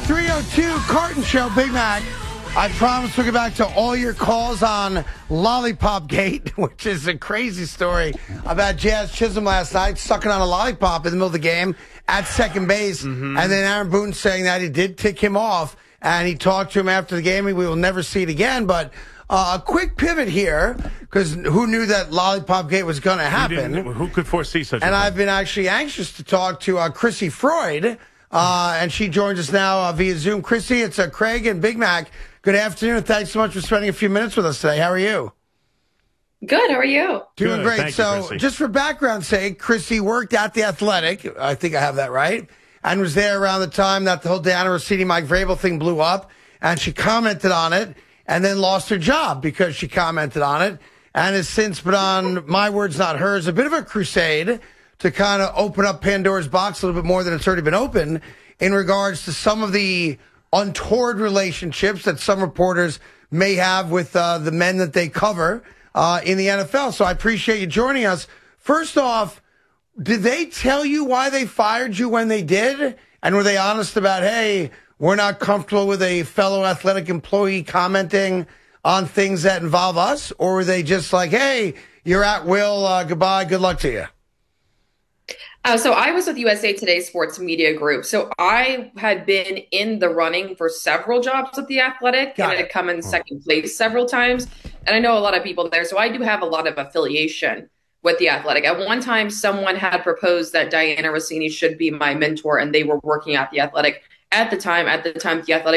302 Carton Show, Big Mac. I promise we'll get back to all your calls on Lollipop Gate, which is a crazy story about Jazz Chisholm last night sucking on a lollipop in the middle of the game at second base. And then Aaron Boone saying that he did tick him off, and he talked to him after the game, and we will never see it again. But a quick pivot here, because who knew that Lollipop Gate was going to happen? Who could foresee such a thing? And I've been actually anxious to talk to Chrissy Freud, and she joins us now via Zoom. Chrissy, it's Craig and Big Mac. Good afternoon. Thanks so much for spending a few minutes with us today. How are you? Good. How are you? Doing Good. great. Thank you, So Chrissy. just for background's sake, Chrissy worked at The Athletic. I think I have that right. And was there around the time that the whole Diana Rossini, Mike Vrabel thing blew up. And she commented on it and then lost her job because she commented on it. And has since put on, my words, not hers, a bit of a crusade to kind of open up Pandora's box a little bit more than it's already been open in regards to some of the untoward relationships that some reporters may have with the men that they cover in the NFL. So I appreciate you joining us. First off, did they tell you why they fired you when they did? And were they honest about, hey, we're not comfortable with a fellow Athletic employee commenting on things that involve us? Or were they just like, hey, you're at will, goodbye, good luck to you? So I was with USA Today Sports Media Group. So I had been in the running for several jobs with The Athletic, and it had come in second place several times. And I know a lot of people there. So I do have a lot of affiliation with The Athletic. At one time, someone had proposed that Diana Rossini should be my mentor, and they were working at The Athletic. At the time, The Athletic